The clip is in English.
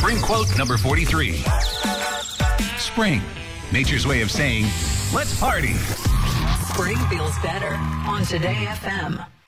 Spring quote number 43. Spring, nature's way of saying, let's party. Spring feels better on Today FM.